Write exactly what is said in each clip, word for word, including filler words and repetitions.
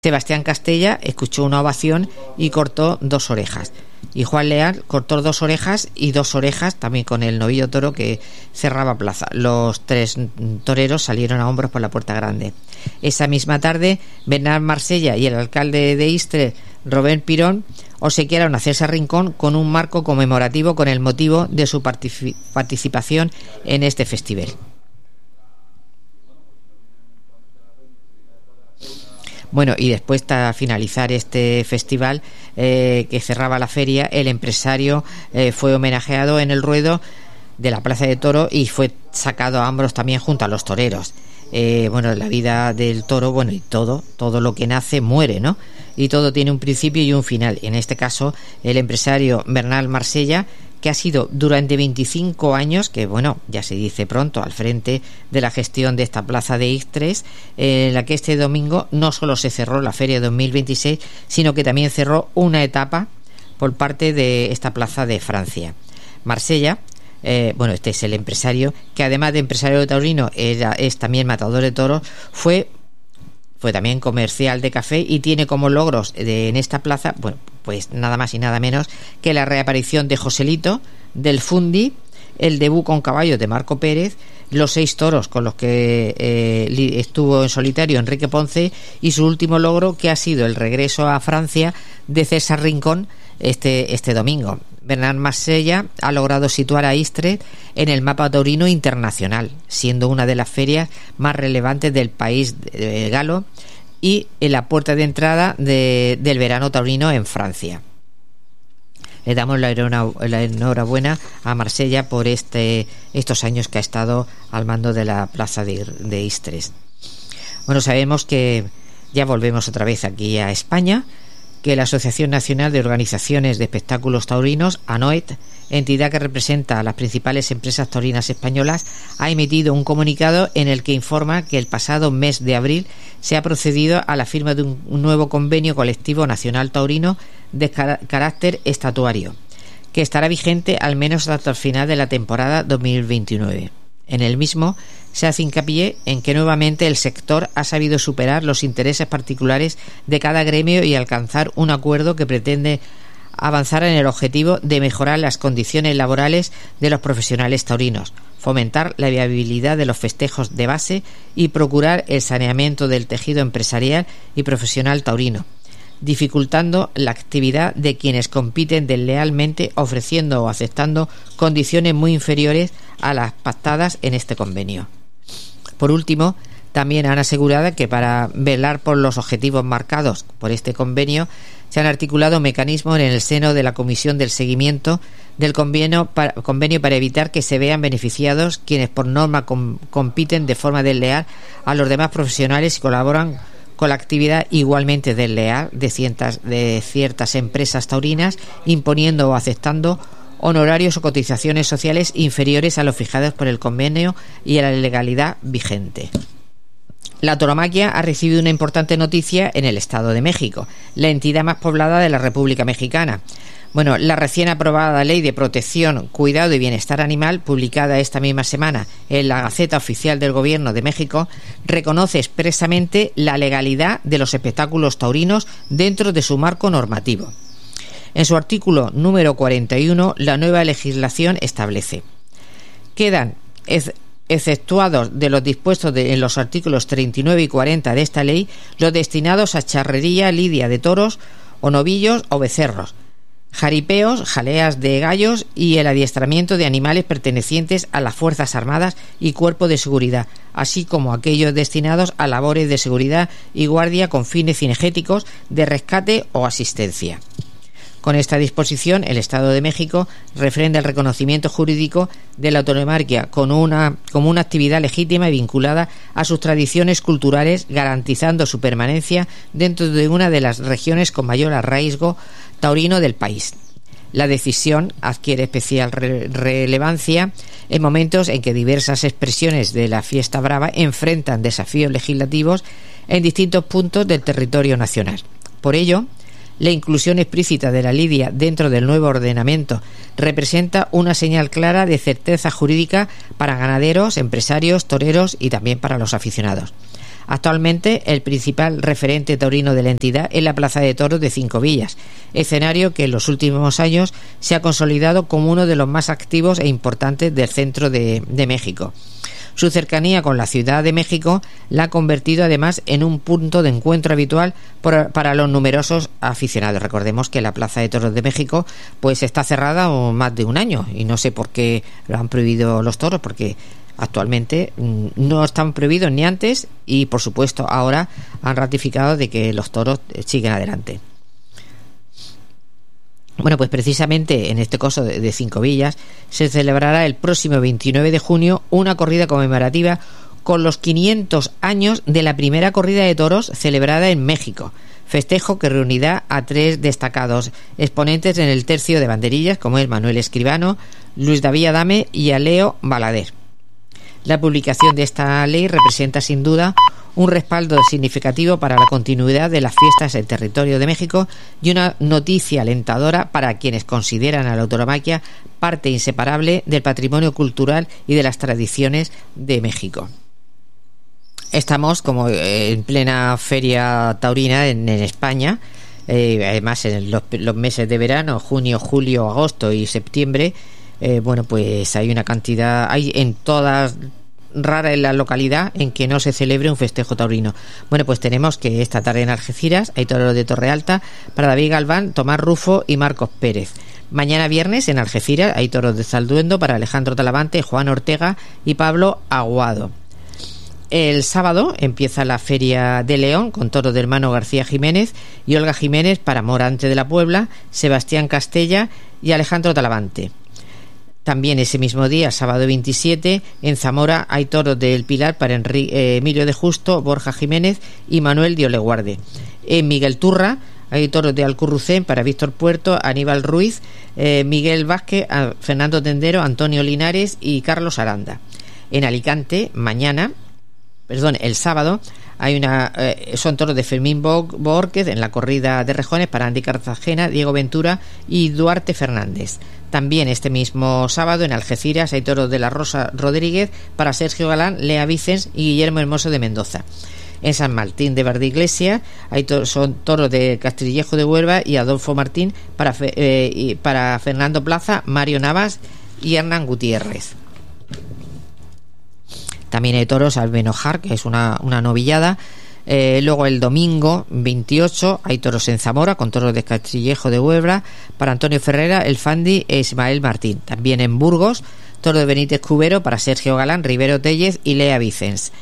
Sebastián Castella escuchó una ovación y cortó dos orejas. Y Juan Leal cortó dos orejas y dos orejas también con el novillo toro que cerraba plaza. Los tres toreros salieron a hombros por la puerta grande. Esa misma tarde, Bernal Marsella y el alcalde de Istres, Rubén Pirón, obsequiaron a César Rincón con un marco conmemorativo con el motivo de su partic- participación en este festival. Bueno, y después de finalizar este festival eh, que cerraba la feria, el empresario eh, fue homenajeado en el ruedo de la Plaza de Toro y fue sacado a hombros también junto a los toreros. Eh, bueno, la vida del toro, bueno, y todo, todo lo que nace muere, ¿no? Y todo tiene un principio y un final. En este caso, el empresario Bernal Marsella, que ha sido durante veinticinco años, que bueno, ya se dice pronto, al frente de la gestión de esta plaza de Istres, eh, en la que este domingo no solo se cerró la feria dos mil veintiséis, sino que también cerró una etapa por parte de esta plaza de Francia. Marsella, eh, bueno, este es el empresario, que además de empresario taurino, era, es también matador de toros, fue... fue también comercial de café y tiene como logros de, en esta plaza, bueno, pues nada más y nada menos que la reaparición de Joselito, del Fundi, el debut con caballos de Marco Pérez, los seis toros con los que eh, estuvo en solitario Enrique Ponce y su último logro, que ha sido el regreso a Francia de César Rincón este, este domingo. Bernal Marsella ha logrado situar a Istres en el mapa taurino internacional, siendo una de las ferias más relevantes del país eh, galo y en la puerta de entrada de, del verano taurino en Francia. Le damos la enhorabuena a Marsella por este estos años que ha estado al mando de la plaza de, de Istres. Bueno, sabemos que ya volvemos otra vez aquí a España, que la Asociación Nacional de Organizaciones de Espectáculos Taurinos, ANOET, entidad que representa a las principales empresas taurinas españolas, ha emitido un comunicado en el que informa que el pasado mes de abril se ha procedido a la firma de un nuevo convenio colectivo nacional taurino de carácter estatuario, que estará vigente al menos hasta el final de la temporada dos mil veintinueve. En el mismo se hace hincapié en que nuevamente el sector ha sabido superar los intereses particulares de cada gremio y alcanzar un acuerdo que pretende avanzar en el objetivo de mejorar las condiciones laborales de los profesionales taurinos, fomentar la viabilidad de los festejos de base y procurar el saneamiento del tejido empresarial y profesional taurino, dificultando la actividad de quienes compiten deslealmente ofreciendo o aceptando condiciones muy inferiores a las pactadas en este convenio. Por último, también han asegurado que para velar por los objetivos marcados por este convenio se han articulado mecanismos en el seno de la Comisión del Seguimiento del convenio para, convenio para evitar que se vean beneficiados quienes por norma com, compiten de forma desleal a los demás profesionales y colaboran con la actividad igualmente desleal de ciertas, de ciertas empresas taurinas, imponiendo o aceptando honorarios o cotizaciones sociales inferiores a los fijados por el convenio y a la legalidad vigente. La tauromaquia ha recibido una importante noticia en el Estado de México, la entidad más poblada de la República Mexicana. Bueno, la recién aprobada Ley de Protección, Cuidado y Bienestar Animal, publicada esta misma semana en la Gaceta Oficial del Gobierno de México, reconoce expresamente la legalidad de los espectáculos taurinos dentro de su marco normativo. En su artículo número cuarenta y uno, la nueva legislación establece: quedan ex- exceptuados de los dispuestos de, en los artículos treinta y nueve y cuarenta de esta ley los destinados a charrería, lidia de toros o novillos o becerros, jaripeos, jaleas de gallos y el adiestramiento de animales pertenecientes a las Fuerzas Armadas y Cuerpo de Seguridad, así como aquellos destinados a labores de seguridad y guardia con fines cinegéticos, de rescate o asistencia. Con esta disposición, el Estado de México refrenda el reconocimiento jurídico de la tauromaquia con una, como una actividad legítima y vinculada a sus tradiciones culturales, garantizando su permanencia dentro de una de las regiones con mayor arraigo taurino del país. La decisión adquiere especial re- relevancia en momentos en que diversas expresiones de la fiesta brava enfrentan desafíos legislativos en distintos puntos del territorio nacional. Por ello, la inclusión explícita de la lidia dentro del nuevo ordenamiento representa una señal clara de certeza jurídica para ganaderos, empresarios, toreros y también para los aficionados. Actualmente el principal referente taurino de la entidad es la Plaza de Toros de Cinco Villas, escenario que en los últimos años se ha consolidado como uno de los más activos e importantes del centro de, de México. Su cercanía con la Ciudad de México la ha convertido además en un punto de encuentro habitual por, para los numerosos aficionados. Recordemos que la Plaza de Toros de México pues está cerrada más de un año y no sé por qué lo han prohibido los toros, porque actualmente no están prohibidos ni antes y por supuesto ahora han ratificado de que los toros siguen adelante. Bueno, pues precisamente en este coso de, de Cinco Villas se celebrará el próximo veintinueve de junio una corrida conmemorativa con los quinientos años de la primera corrida de toros celebrada en México, festejo que reunirá a tres destacados exponentes en el tercio de banderillas, como es Manuel Escribano, Luis David Adame y Aleo Balader. La publicación de esta ley representa sin duda un respaldo significativo para la continuidad de las fiestas en territorio de México y una noticia alentadora para quienes consideran a la tauromaquia parte inseparable del patrimonio cultural y de las tradiciones de México. Estamos como en plena feria taurina en, en España, eh, además en los, los meses de verano, junio, julio, agosto y septiembre. Eh, bueno, pues hay una cantidad, hay en todas, rara en la localidad en que no se celebre un festejo taurino. Bueno, pues tenemos que esta tarde en Algeciras hay toros de Torre Alta para David Galván, Tomás Rufo y Marcos Pérez. Mañana viernes en Algeciras hay toros de Zalduendo para Alejandro Talavante, Juan Ortega y Pablo Aguado. El sábado empieza la Feria de León con toros de Hermano García Jiménez y Olga Jiménez para Morante de la Puebla, Sebastián Castella y Alejandro Talavante. También ese mismo día, sábado veintisiete, en Zamora hay toros del Pilar para Enri- eh, Emilio de Justo, Borja Jiménez y Manuel de Oleguarde. En Miguel Turra hay toros de Alcurrucén para Víctor Puerto, Aníbal Ruiz, eh, Miguel Vázquez, a Fernando Tendero, Antonio Linares y Carlos Aranda. En Alicante, mañana, perdón, el sábado, hay una eh, son toros de Fermín Borquez en la corrida de rejones para Andy Cartagena, Diego Ventura y Duarte Fernández. También este mismo sábado en Algeciras hay toros de la Rosa Rodríguez para Sergio Galán, Lea Vicens y Guillermo Hermoso de Mendoza. En San Martín de Valdeiglesia hay to- son toros de Castillejo de Huelva y Adolfo Martín para, fe- eh, y para Fernando Plaza, Mario Navas y Hernán Gutiérrez. También hay toros al Benojar, que es una, una novillada. Eh, luego el domingo veintiocho hay toros en Zamora con toros de Castillejo de Huelva para Antonio Ferrera, El Fandi e Ismael Martín. También en Burgos, toro de Benítez Cubero para Sergio Galán, Rivero Tellez y Lea Vicens.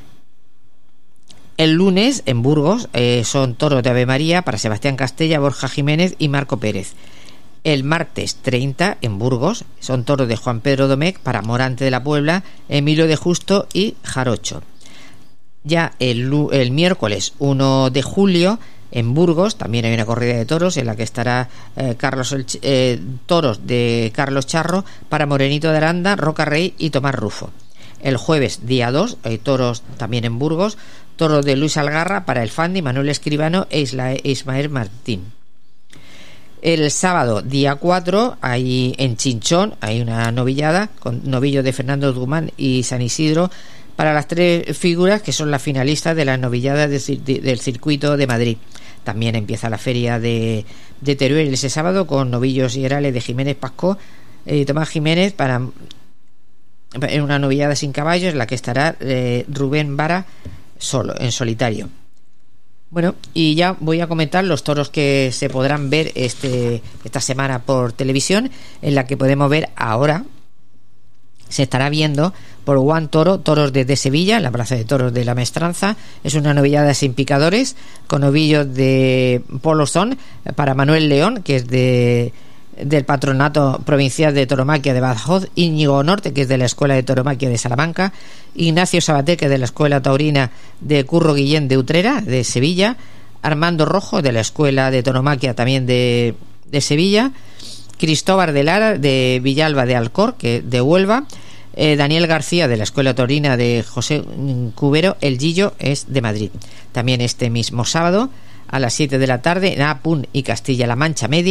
El lunes en Burgos eh, son toros de Ave María para Sebastián Castella, Borja Jiménez y Marco Pérez. El martes treinta en Burgos son toros de Juan Pedro Domecq para Morante de la Puebla, Emilio de Justo y Jarocho. Ya el, el miércoles uno de julio en Burgos también hay una corrida de toros en la que estará eh, Carlos el, eh, toros de Carlos Charro para Morenito de Aranda, Roca Rey y Tomás Rufo. El jueves día dos hay toros también en Burgos, toros de Luis Algarra para El Fandi, Manuel Escribano e Isla, Ismael Martín. El sábado día cuatro hay en Chinchón hay una novillada con novillos de Fernando Dumán y San Isidro para las tres figuras que son las finalistas de las novilladas de, de, del circuito de Madrid. También empieza la feria de, de Teruel ese sábado con novillos y herales de Jiménez Pascó y eh, Tomás Jiménez para en una novillada sin caballos en la que estará eh, Rubén Vara solo, en solitario. Bueno, y ya voy a comentar los toros que se podrán ver este esta semana por televisión, en la que podemos ver ahora, se estará viendo por One Toro, toros desde Sevilla, en la Plaza de Toros de la Maestranza. Es una novillada sin picadores, con novillos de Polo Son para Manuel León, que es de del Patronato Provincial de Tauromaquia de Badajoz, Íñigo Norte, que es de la Escuela de Tauromaquia de Salamanca, Ignacio Sabater, que es de la Escuela Taurina de Curro Guillén de Utrera, de Sevilla, Armando Rojo, de la Escuela de Tauromaquia también de, de Sevilla, Cristóbal de Lara, de Villalba de Alcor, que de Huelva, eh, Daniel García, de la Escuela Taurina de José Cubero, El Gillo es de Madrid. También este mismo sábado a las siete de la tarde en Apun y Castilla-La Mancha Media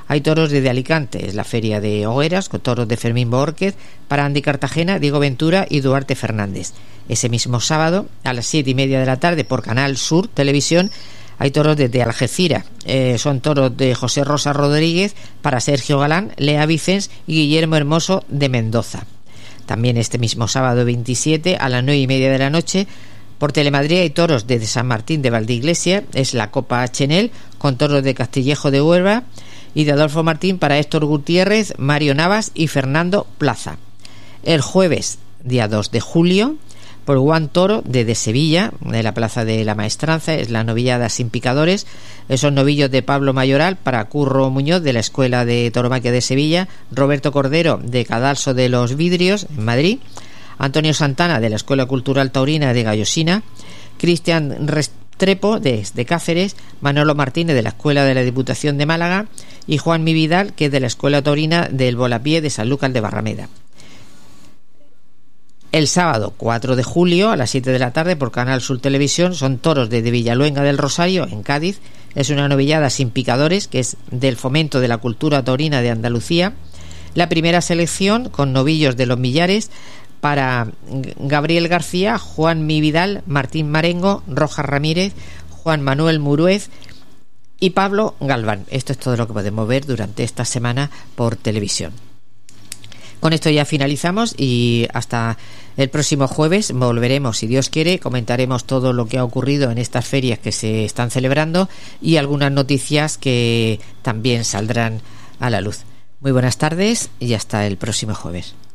hay toros desde Alicante, es la feria de hogueras, con toros de Fermín Boórquez, para Andy Cartagena, Diego Ventura y Duarte Fernández. Ese mismo sábado, a las siete y media de la tarde, por Canal Sur Televisión, hay toros desde Algeciras. Eh, son toros de José Rosa Rodríguez para Sergio Galán, Lea Vicens y Guillermo Hermoso de Mendoza. También este mismo sábado veintisiete, a las nueve y media de la noche, por Telemadrid hay toros desde San Martín de Valdeiglesia, es la Copa Chenel, con toros de Castillejo de Huelva y de Adolfo Martín para Héctor Gutiérrez, Mario Navas y Fernando Plaza. El jueves, día dos de julio, por Juan Toro desde Sevilla, de la Plaza de la Maestranza, es la novillada sin picadores, esos novillos de Pablo Mayoral para Curro Muñoz de la Escuela de Tauromaquia de Sevilla, Roberto Cordero de Cadalso de los Vidrios en Madrid, Antonio Santana de la Escuela Cultural Taurina de Gallosina, Cristian Restrepo de, de Cáceres, Manolo Martínez de la Escuela de la Diputación de Málaga y Juan Mi Vidal, que es de la Escuela Taurina del Volapié de Sanlúcar de Barrameda. El sábado cuatro de julio a las siete de la tarde por Canal Sur Televisión son toros de Villaluenga del Rosario en Cádiz, es una novillada sin picadores que es del Fomento de la Cultura Taurina de Andalucía. La primera selección con novillos de los Millares para Gabriel García, Juan Mi Vidal, Martín Marengo, Rojas Ramírez, Juan Manuel Muruez y Pablo Galván. Esto es todo lo que podemos ver durante esta semana por televisión. Con esto ya finalizamos y hasta el próximo jueves volveremos, si Dios quiere, comentaremos todo lo que ha ocurrido en estas ferias que se están celebrando y algunas noticias que también saldrán a la luz. Muy buenas tardes y hasta el próximo jueves.